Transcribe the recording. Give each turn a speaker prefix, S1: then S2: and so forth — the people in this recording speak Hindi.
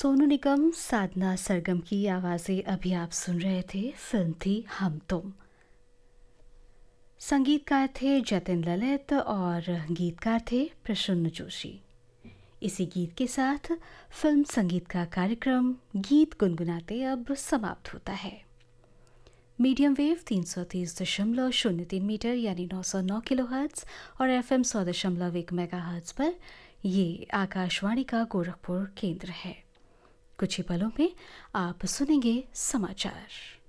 S1: सोनू निगम, साधना सरगम की आवाज़ें अभी आप सुन रहे थे। फिल्म थी हम तुम। संगीतकार थे जतिन ललित और गीतकार थे प्रसन्न जोशी। इसी गीत के साथ फिल्म संगीत का कार्यक्रम गीत गुनगुनाते अब समाप्त होता है। मीडियम वेव 330.03 मीटर यानी 909 किलोहर्ट्ज़ और FM 100.1 मेगाहर्ट्ज़ पर ये आकाशवाणी का गोरखपुर केंद्र है। कुछ ही पलों में आप सुनेंगे समाचार।